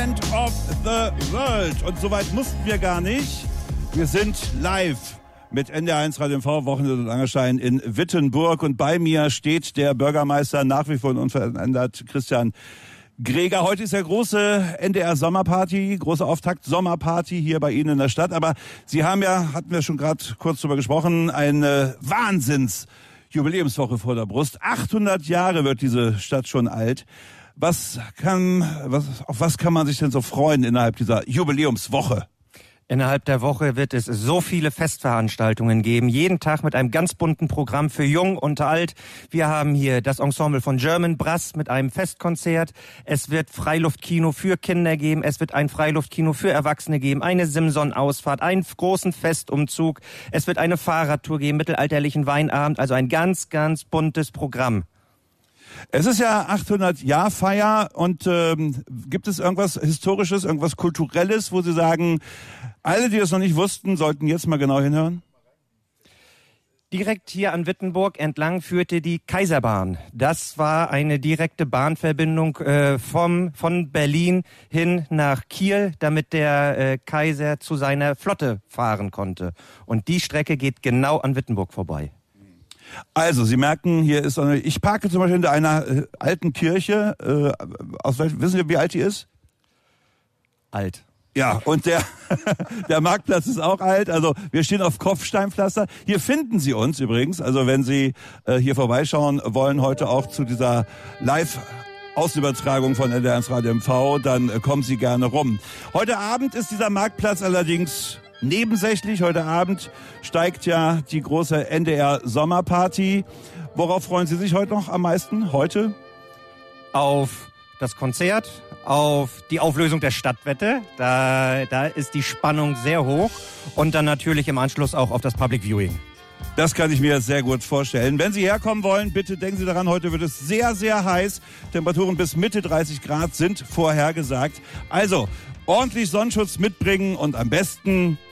End of the World. Und soweit mussten wir gar nicht. Wir sind live mit NDR1 Radio MV, Wochenende und Angelschein in Wittenburg. Und bei mir steht der Bürgermeister, nach wie vor unverändert, Christian Greger. Heute ist ja große NDR-Sommerparty, große Auftakt-Sommerparty hier bei Ihnen in der Stadt. Aber Sie haben ja, hatten wir schon gerade kurz drüber gesprochen, eine Wahnsinns-Jubiläumswoche vor der Brust. 800 Jahre wird diese Stadt schon alt. Auf was kann man sich denn so freuen innerhalb dieser Jubiläumswoche? Innerhalb der Woche wird es so viele Festveranstaltungen geben, jeden Tag mit einem ganz bunten Programm für Jung und Alt. Wir haben hier das Ensemble von German Brass mit einem Festkonzert. Es wird Freiluftkino für Kinder geben, es wird ein Freiluftkino für Erwachsene geben, eine Simson-Ausfahrt, einen großen Festumzug. Es wird eine Fahrradtour geben, mittelalterlichen Weinabend, also ein ganz, ganz buntes Programm. Es ist ja 800-Jahr-Feier und gibt es irgendwas Historisches, irgendwas Kulturelles, wo Sie sagen, alle, die das noch nicht wussten, sollten jetzt mal genau hinhören? Direkt hier an Wittenburg entlang führte die Kaiserbahn. Das war eine direkte Bahnverbindung von Berlin hin nach Kiel, damit der Kaiser zu seiner Flotte fahren konnte. Und die Strecke geht genau an Wittenburg vorbei. Also, Sie merken, hier ist ich parke zum Beispiel hinter einer alten Kirche. Wissen Sie, wie alt die ist? Alt. Ja, und der Marktplatz ist auch alt. Also wir stehen auf Kopfsteinpflaster. Hier finden Sie uns übrigens. Also wenn Sie hier vorbeischauen wollen, heute auch zu dieser Live-Ausübertragung von NDR1 Radio MV, dann kommen Sie gerne rum. Heute Abend ist dieser Marktplatz allerdings nebensächlich. Heute Abend steigt ja die große NDR-Sommerparty. Worauf freuen Sie sich heute noch am meisten? Heute? Auf das Konzert, auf die Auflösung der Stadtwette. Da ist die Spannung sehr hoch. Und dann natürlich im Anschluss auch auf das Public Viewing. Das kann ich mir sehr gut vorstellen. Wenn Sie herkommen wollen, bitte denken Sie daran, heute wird es sehr, sehr heiß. Temperaturen bis Mitte 30 Grad sind vorhergesagt. Also ordentlich Sonnenschutz mitbringen und am besten